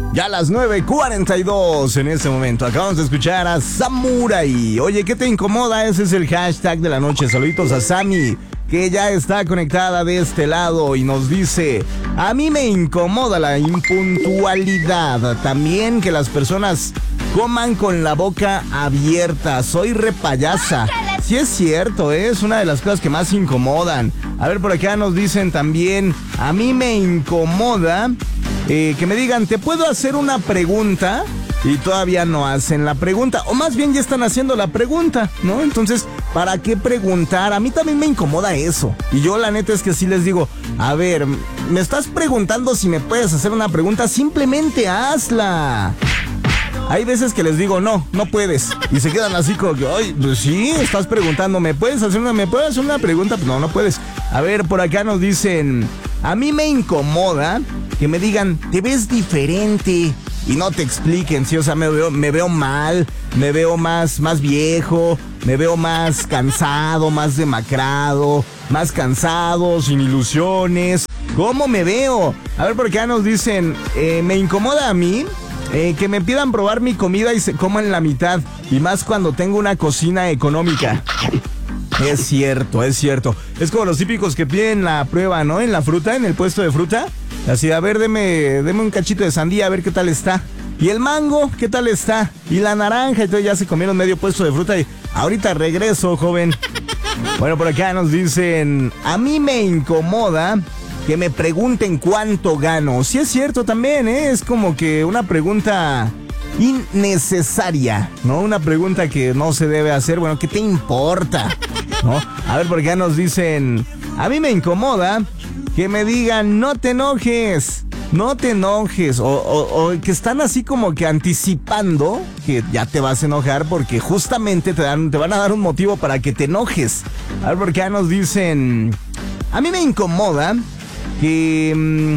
Ya a las 9:42 en este momento. Acabamos de escuchar a Samurai. Oye, ¿qué te incomoda? Ese es el hashtag de la noche. Saluditos a Sammy, que ya está conectada de este lado y nos dice: a mí me incomoda la impuntualidad. También que las personas coman con la boca abierta. Soy repayasa. Sí es cierto, es una de las cosas que más incomodan. A ver, por acá nos dicen también: a mí me incomoda que me digan, ¿te puedo hacer una pregunta? Y todavía no hacen la pregunta, o más bien ya están haciendo la pregunta, ¿no? Entonces, ¿para qué preguntar? A mí también me incomoda eso. Y yo la neta es que sí les digo, a ver, me estás preguntando si me puedes hacer una pregunta, simplemente hazla. Hay veces que les digo, no puedes. Y se quedan así como que, ay, pues sí, estás preguntando, ¿me puedes hacer una pregunta? Pues no puedes. A ver, por acá nos dicen, a mí me incomoda que me digan, te ves diferente. Y no te expliquen, sí, o sea, me veo mal, me veo más viejo, me veo más cansado, más demacrado, más cansado, sin ilusiones. ¿Cómo me veo? A ver, por acá nos dicen, me incomoda a mí que me pidan probar mi comida y se coman la mitad. Y más cuando tengo una cocina económica. Es cierto. Es como los típicos que piden la prueba, ¿no? En la fruta, en el puesto de fruta. Así, a ver, deme un cachito de sandía, a ver qué tal está. Y el mango, ¿qué tal está? Y la naranja, entonces ya se comieron medio puesto de fruta y ahorita regreso, joven. Bueno, por acá nos dicen, a mí me incomoda que me pregunten cuánto gano. Sí es cierto también, ¿eh? Es como que una pregunta innecesaria, ¿no? Una pregunta que no se debe hacer. Bueno, ¿qué te importa? ¿No? A ver, por acá nos dicen, a mí me incomoda que me digan, no te enojes, o que están así como que anticipando que ya te vas a enojar porque justamente te van a dar un motivo para que te enojes. A ver, por acá nos dicen, a mí me incomoda que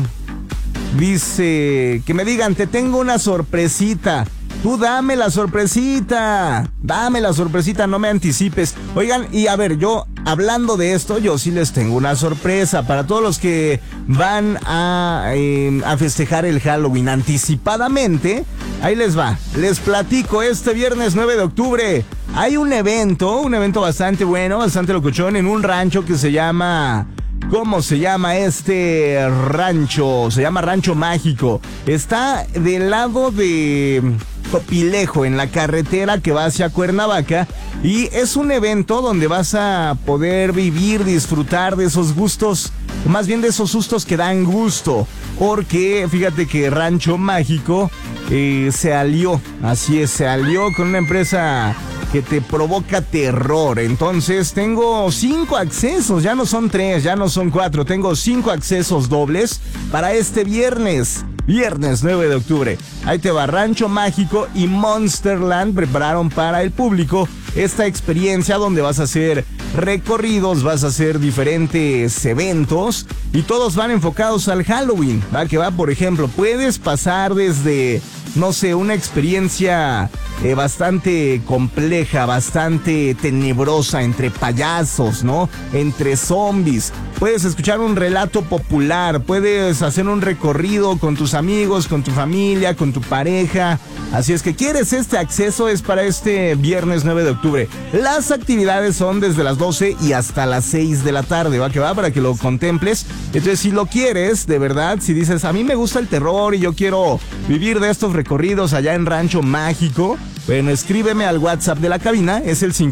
dice, que me digan, te tengo una sorpresita. Tú dame la sorpresita, no me anticipes. Oigan, y a ver, yo hablando de esto, yo sí les tengo una sorpresa para todos los que van a festejar el Halloween anticipadamente. Ahí les va, les platico, este viernes 9 de octubre hay un evento bastante bueno, bastante locochón en un rancho que se llama... ¿Cómo se llama este rancho? Se llama Rancho Mágico. Está del lado de Topilejo, en la carretera que va hacia Cuernavaca. Y es un evento donde vas a poder vivir, disfrutar de esos gustos, más bien de esos sustos que dan gusto. Porque fíjate que Rancho Mágico se alió con una empresa que te provoca terror. Entonces tengo 5 accesos, ya no son 3, ya no son 4, tengo 5 accesos dobles para este viernes 9 de octubre. Ahí te va, Rancho Mágico y Monsterland prepararon para el público esta experiencia donde vas a hacer recorridos, vas a hacer diferentes eventos y todos van enfocados al Halloween. ¿Va? Que va, por ejemplo, puedes pasar desde, no sé, una experiencia bastante compleja, bastante tenebrosa entre payasos, ¿no? Entre zombies. Puedes escuchar un relato popular, puedes hacer un recorrido con tus amigos, con tu familia, con tu pareja. Así es que quieres este acceso, es para este viernes 9 de octubre. Las actividades son desde las 12 y hasta las 6 de la tarde, ¿va? Que va, para que lo contemples. Entonces, si lo quieres, de verdad, si dices, a mí me gusta el terror y yo quiero vivir de estos recorridos allá en Rancho Mágico, bueno, escríbeme al WhatsApp de la cabina, es el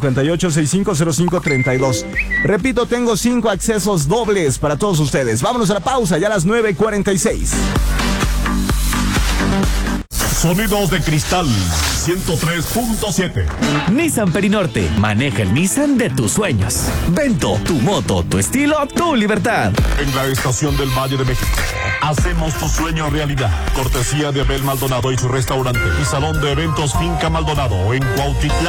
58650532. Repito, tengo 5 accesos dobles para todos ustedes. Vámonos a la pausa, ya a las 9:46. Sonidos de Cristal 103.7. Nissan Perinorte. Maneja el Nissan de tus sueños. Vento, tu moto, tu estilo, tu libertad. En la estación del Valle de México. Hacemos tu sueño realidad. Cortesía de Abel Maldonado y su restaurante. Y salón de eventos Finca Maldonado en Cuautitlán.